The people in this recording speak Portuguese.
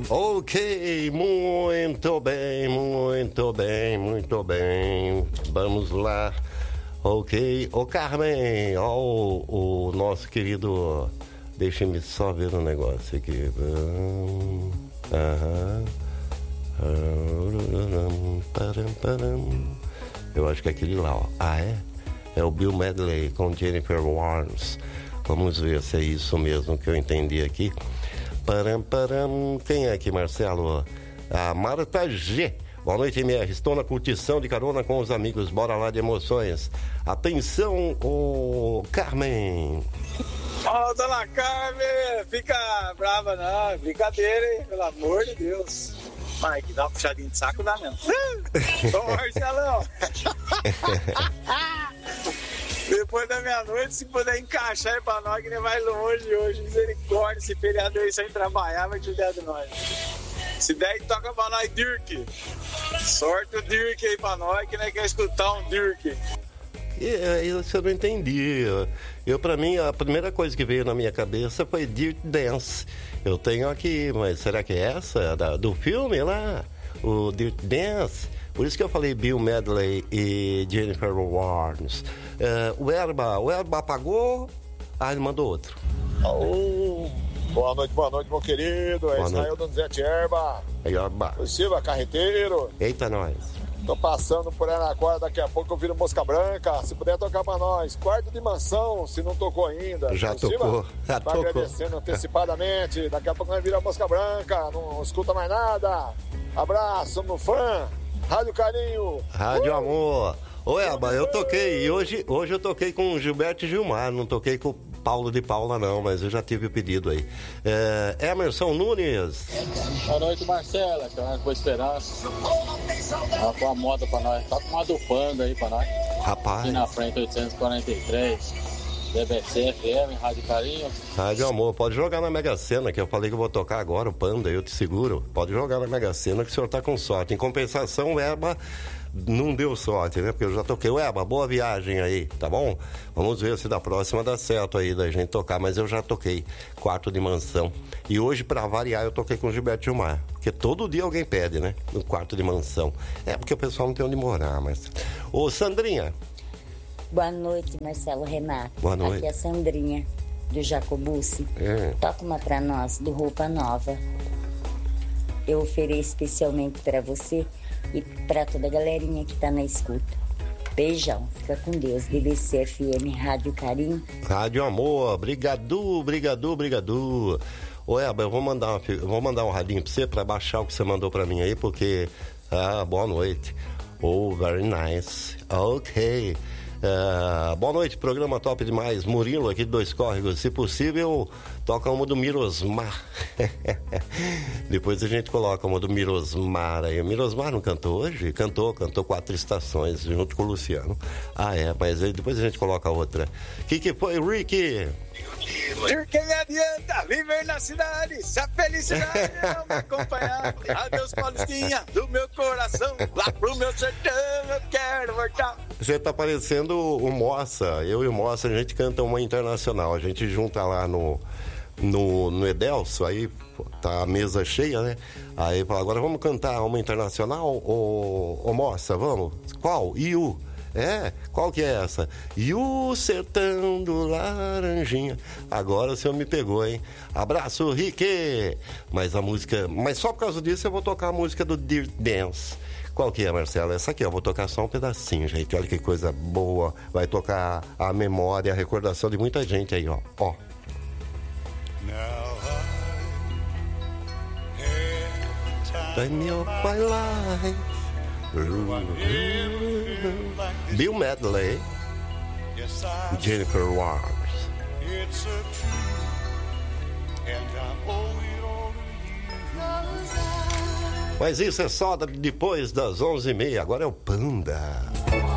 Ok, muito bem, muito bem, muito bem. Vamos lá. Ok, ô Carmen, ó o nosso querido... Deixa-me só ver um negócio aqui. Eu acho que é aquele lá, ó. Ah, é? É o Bill Medley com Jennifer Warnes. Vamos ver se é isso mesmo que eu entendi aqui. Quem é aqui, Marcelo? A Marta G. Boa noite, MR. Estou na curtição de carona com os amigos. Bora lá de emoções. Atenção, o Carmen. Ó, dona Carmen, fica brava não, brincadeira, hein? Pelo amor de Deus. Mike, dá uma puxadinha de saco, dá mesmo. Ô, Marcelão. Depois da meia-noite, se puder encaixar aí pra nós, que nem vai longe hoje. Misericórdia, esse feriado aí sem trabalhar, vai te dar de nós. Se der, toca pra nós, Dirk. Sorte o Dirk aí pra nós, que nem quer escutar um Dirk. Isso eu não entendi. Pra mim, a primeira coisa que veio na minha cabeça foi Dirty Dance. Eu tenho aqui, mas será que é essa? Do filme lá? O Dirty Dance? Por isso que eu falei Bill Medley e Jennifer Warnes. O Erba apagou? Ah, ele mandou outro. Boa noite, meu querido. É Israel Donizete Erba. Erba. Silva, carreteiro. Eita, nós. Tô passando por Araraquara, daqui a pouco eu viro Mosca Branca. Se puder tocar pra nós. Quarto de mansão, se não tocou ainda. Já tocou. Já tá tocou. agradecendo antecipadamente. Daqui a pouco nós vira Mosca Branca. Não escuta mais nada. Abraço, somos fã. Rádio Carinho. Rádio Amor. Ô, Elba, eu toquei. E hoje eu toquei com o Gilberto e Gilmar. Não toquei com o Paulo de Paula, não. Mas eu já tive o pedido aí. Emerson Nunes. Boa noite, Marcela. Boa Esperança. Tá com a moda pra nós. Tá com uma do Panda aí pra nós. Rapaz. Aqui na frente, 843. BBC FM, Rádio Carinho. Rádio Amor. Pode jogar na Mega Sena, que eu falei que eu vou tocar agora, o Panda, eu te seguro. Pode jogar na Mega Sena, que o senhor tá com sorte. Em compensação, o Erba não deu sorte, né? Porque eu já toquei. O Erba, boa viagem aí, tá bom? Vamos ver se da próxima dá certo aí da gente tocar. Mas eu já toquei Quarto de Mansão. E hoje, pra variar, eu toquei com o Gilberto Gilmar. Porque todo dia alguém pede, né? No Quarto de Mansão. É porque o pessoal não tem onde morar, mas... Ô, Sandrinha. Boa noite, Marcelo Renato. Boa noite. Aqui é a Sandrinha, do Jacobucci. Toca uma pra nós, do Roupa Nova. Eu ofereço especialmente pra você e pra toda a galerinha que tá na escuta. Beijão, fica com Deus. BBC FM, Rádio Carinho. Rádio Amor, brigadu. Ô, Elba, eu vou mandar um radinho pra você pra baixar o que você mandou pra mim aí, porque... boa noite. Very nice. Ok. Boa noite, programa top demais. Murilo aqui de Dois Córregos. Se possível, toca uma do Mirosmar. Depois a gente coloca uma do Mirosmar aí. O Mirosmar não cantou hoje? Cantou 4 estações junto com o Luciano. Mas aí depois a gente coloca outra. Que foi, Ricky? Porque me adianta viver na cidade, se a felicidade não me acompanhar. Adeus, Paulistinha, do meu coração, lá pro meu sertão eu quero voltar. Você tá parecendo o Moça. Eu e o Moça, a gente canta uma internacional. A gente junta lá no Edelso, aí tá a mesa cheia, né? Aí fala, agora vamos cantar uma internacional? Ô Moça, vamos? Qual? Iu. Qual que é essa? E o sertão do Laranjinha. Agora o senhor me pegou, hein? Abraço, Rick! Mas só por causa disso eu vou tocar a música do Dirty Dance. Qual que é, Marcelo? Essa aqui, eu vou tocar só um pedacinho, gente. Olha que coisa boa. Vai tocar a memória, a recordação de muita gente aí, ó. Time of my life. Bill Medley, Jennifer Warnes. Mas isso é só depois das 11h30. Agora é o Panda.